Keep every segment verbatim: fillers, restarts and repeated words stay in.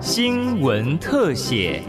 新闻特写。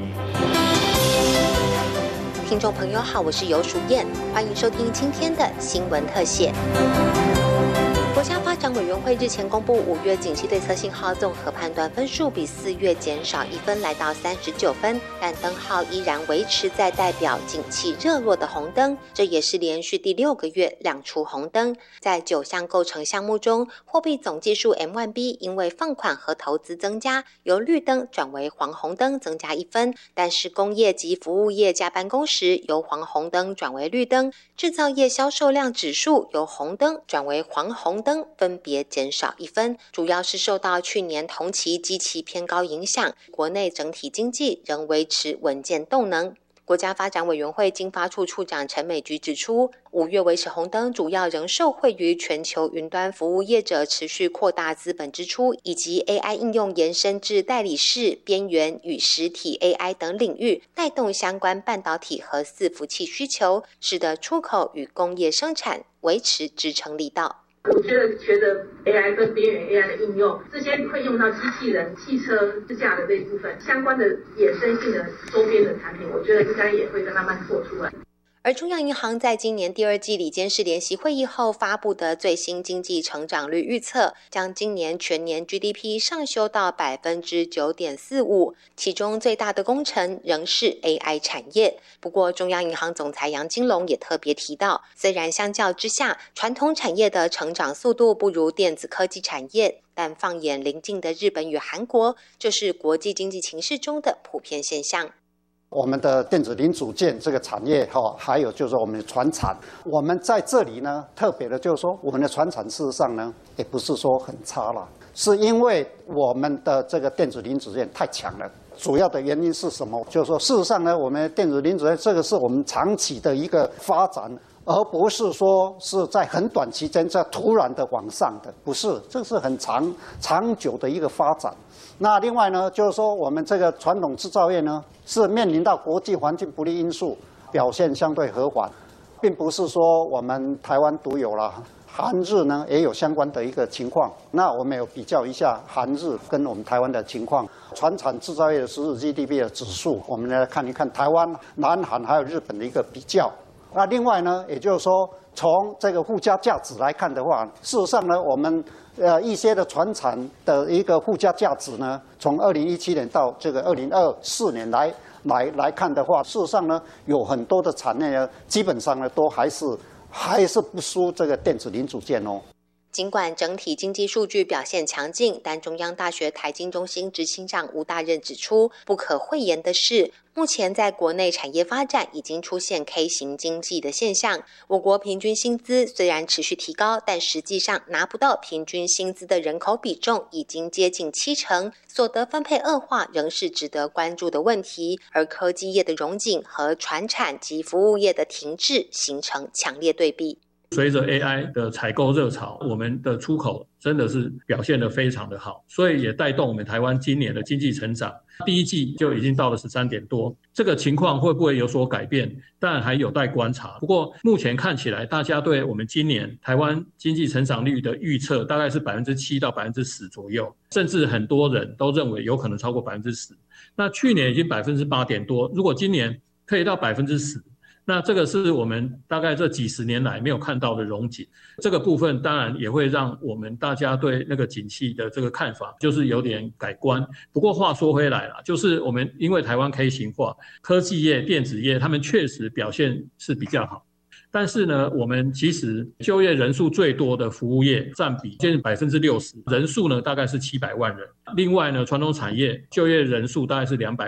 听众朋友好，我是游淑燕，欢迎收听今天的新闻特写。国家发展委员会日前公布五月景气对策信号综合判断分数比四月减少一分，来到三十九分，但灯号依然维持在代表景气热络的红灯，这也是连续第六个月亮出红灯。在九项构成项目中，货币总计数 M 一 B 因为放款和投资增加，由绿灯转为黄红灯，增加一分，但是工业及服务业加班工时由黄红灯转为绿灯，制造业销售量指数由红灯转为黄红灯，分别减少一分，主要是受到去年同期基期偏高影响，国内整体经济仍维持稳健动能。国家发展委员会经发处处长陈美菊指出，五月维持红灯主要仍受惠于全球云端服务业者持续扩大资本支出，以及 A I 应用延伸至代理式、边缘与实体 A I 等领域，带动相关半导体和伺服器需求，使得出口与工业生产维持支撑力道。 我觉得随着 A I 跟边缘 A I 的应用，这些会用到机器人、汽车支架的这一部分相关的衍生性的周边的产品，我觉得应该也会慢慢做出来。 而中央银行在今年第二季理监事联席会议后发布的最新经济成长率预测，将今年全年 G D P 上修到 百分之九点四五， 其中最大的工程仍是 A I 产业。不过中央银行总裁杨金龙也特别提到，虽然相较之下传统产业的成长速度不如电子科技产业，但放眼邻近的日本与韩国，这是国际经济情势中的普遍现象。 我们的电子零组件这个产业哈，还有就是我们的传产，我们在这里呢，特别的就是说，我们的传产事实上呢，也不是说很差了，是因为我们的这个电子零组件太强了。主要的原因是什么？就是说，事实上呢，我们电子零组件这个是我们长期的一个发展，而不是说是在很短期间在突然的往上的，不是，这是很长长久的一个发展。那另外呢，就是说我们这个传统制造业呢，是面临到国际环境不利因素，表现相对和缓，并不是说我们台湾独有啦。韩日呢也有相关的一个情况，那我们有比较一下韩日跟我们台湾的情况，传产制造业的十日 G D P 的指数，我们来看一看台湾、南韩还有日本的一个比较。那另外呢，也就是说，从这个附加价值来看的话，事实上呢，我们呃一些的传产的一个附加价值呢，从二零一七年到这个二零二四年来来来看的话，事实上呢，有很多的产业呢，基本上呢都还是还是不输这个电子零组件哦。 尽管整体经济数据表现强劲，但中央大学台经中心执行长吴大任指出，不可讳言的是，目前在国内产业发展已经出现 K 型经济的现象。我国平均薪资虽然持续提高，但实际上拿不到平均薪资的人口比重已经接近七成，所得分配恶化仍是值得关注的问题。而科技业的荣景和传产及服务业的停滞形成强烈对比。 随着 A I 的采购热潮，我们的出口真的是表现得非常的好，所以也带动我们台湾今年的经济成长。第一季就已经到了十三点多，这个情况会不会有所改变？当然还有待观察。不过目前看起来，大家对我们今年台湾经济成长率的预测大概是 百分之七 到 百分之十 左右，甚至很多人都认为有可能超过 百分之十。那去年已经 百分之八 点多，如果今年可以到 百分之十，那这个是我们大概这几十年来没有看到的荣景，这个部分当然也会让我们大家对那个景气的这个看法就是有点改观。不过话说回来了，就是我们因为台湾 K 型化，科技业、电子业他们确实表现是比较好。但是呢，我们其实就业人数最多的服务业占比接近 百分之六十， 人数呢大概是七百万人。另外呢，传统产业就业人数大概是两百